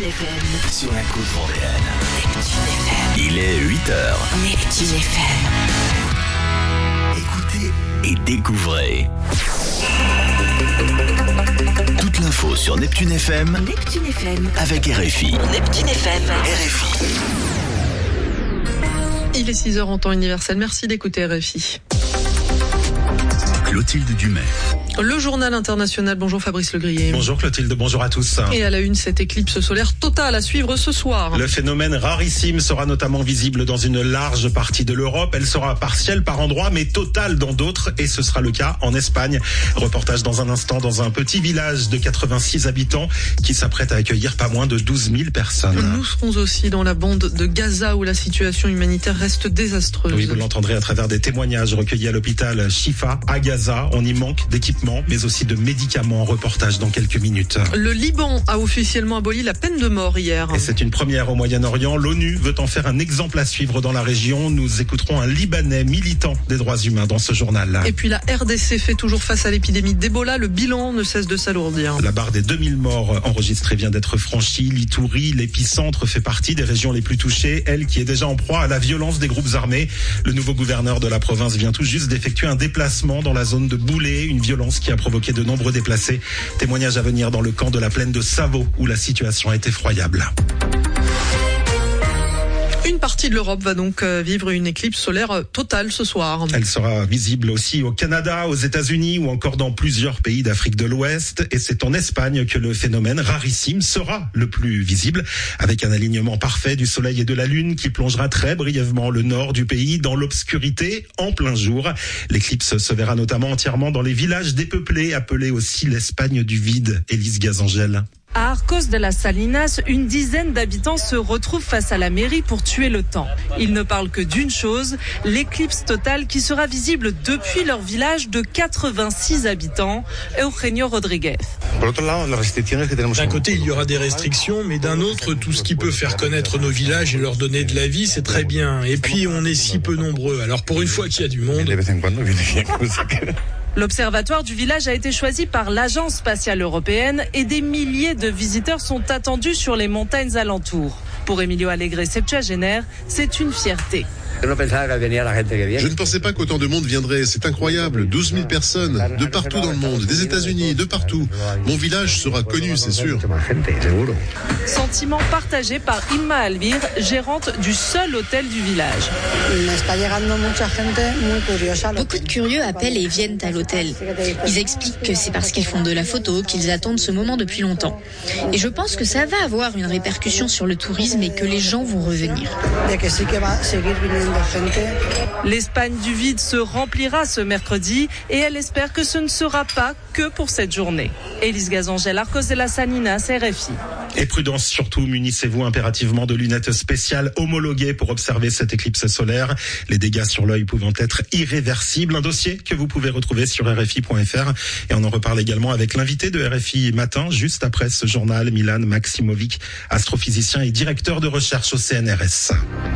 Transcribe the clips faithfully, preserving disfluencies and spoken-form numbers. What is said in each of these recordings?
F M. Sur la côte vendéenne. Neptune F M. Il est huit heures. Neptune F M. Écoutez et découvrez. Toute l'info sur Neptune F M. Neptune F M. Avec R F I. Neptune F M. R F I. Il est six heures en temps universel. Merci d'écouter R F I. Clotilde Dumais. Le journal international. Bonjour Fabrice Legrier. Bonjour Clotilde, bonjour à tous. Et à la une, cette éclipse solaire totale à suivre ce soir. Le phénomène rarissime sera notamment visible dans une large partie de l'Europe. Elle sera partielle par endroits, mais totale dans d'autres. Et ce sera le cas en Espagne. Reportage dans un instant dans un petit village de quatre-vingt-six habitants qui s'apprête à accueillir pas moins de douze mille personnes. Nous serons aussi dans la bande de Gaza où la situation humanitaire reste désastreuse. Oui, vous l'entendrez à travers des témoignages recueillis à l'hôpital Shifa à Gaza. On y manque d'équipements, mais aussi de médicaments. Reportage dans quelques minutes. Le Liban a officiellement aboli la peine de mort hier. Et c'est une première au Moyen-Orient. L'ONU veut en faire un exemple à suivre dans la région. Nous écouterons un Libanais militant des droits humains dans ce journal. Et puis la R D C fait toujours face à l'épidémie d'Ebola. Le bilan ne cesse de s'alourdir. La barre des deux mille morts enregistrées vient d'être franchie. L'Itourie, l'épicentre, fait partie des régions les plus touchées. Elle qui est déjà en proie à la violence des groupes armés. Le nouveau gouverneur de la province vient tout juste d'effectuer un déplacement dans la zone de Boulé. Une violence qui a provoqué de nombreux déplacés. Témoignage à venir dans le camp de la plaine de Savo où la situation est effroyable. Une partie de l'Europe va donc vivre une éclipse solaire totale ce soir. Elle sera visible aussi au Canada, aux États-Unis ou encore dans plusieurs pays d'Afrique de l'Ouest. Et c'est en Espagne que le phénomène rarissime sera le plus visible, avec un alignement parfait du soleil et de la lune qui plongera très brièvement le nord du pays dans l'obscurité en plein jour. L'éclipse se verra notamment entièrement dans les villages dépeuplés, appelés aussi l'Espagne du vide. Élise Gazangel. À Arcos de las Salinas, une dizaine d'habitants se retrouvent face à la mairie pour tuer le temps. Ils ne parlent que d'une chose, l'éclipse totale qui sera visible depuis leur village de quatre-vingt-six habitants. Eugenio Rodriguez. D'un côté, il y aura des restrictions, mais d'un autre, tout ce qui peut faire connaître nos villages et leur donner de la vie, c'est très bien. Et puis, on est si peu nombreux. Alors, pour une fois qu'il y a du monde... L'observatoire du village a été choisi par l'Agence spatiale européenne et des milliers de visiteurs sont attendus sur les montagnes alentours. Pour Emilio Alegre, septuagénaire, c'est une fierté. Je ne pensais pas qu'autant de monde viendrait, c'est incroyable, douze mille personnes, de partout dans le monde, des États-Unis, de partout. Mon village sera connu, c'est sûr. Sentiment partagé par Inma Alvir, gérante du seul hôtel du village. Beaucoup de curieux appellent et viennent à l'hôtel. Ils expliquent que c'est parce qu'ils font de la photo qu'ils attendent ce moment depuis longtemps. Et je pense que ça va avoir une répercussion sur le tourisme et que les gens vont revenir. L'Espagne du vide se remplira ce mercredi et elle espère que ce ne sera pas que pour cette journée. Élise Gazangel, Arcos de las Salinas, R F I. Et prudence surtout, munissez-vous impérativement de lunettes spéciales homologuées pour observer cette éclipse solaire. Les dégâts sur l'œil pouvant être irréversibles. Un dossier que vous pouvez retrouver sur R F I point F R. Et on en reparle également avec l'invité de R F I Matin, juste après ce journal, Milan Maximovic, astrophysicien et directeur de recherche au C N R S.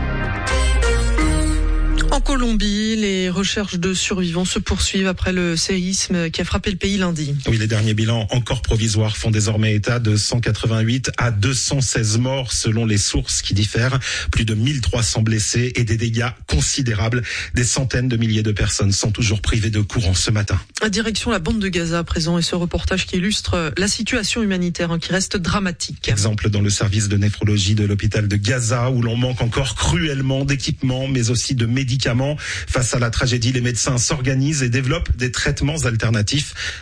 En Colombie, les recherches de survivants se poursuivent après le séisme qui a frappé le pays lundi. Oui, les derniers bilans encore provisoires font désormais état de cent quatre-vingt-huit à deux cent seize morts selon les sources qui diffèrent. Plus de mille trois cents blessés et des dégâts considérables. Des centaines de milliers de personnes sont toujours privées de courant ce matin. Direction la bande de Gaza à présent et ce reportage qui illustre la situation humanitaire hein, qui reste dramatique. Exemple dans le service de néphrologie de l'hôpital de Gaza où l'on manque encore cruellement d'équipements mais aussi de médicaments. Face à la tragédie, les médecins s'organisent et développent des traitements alternatifs.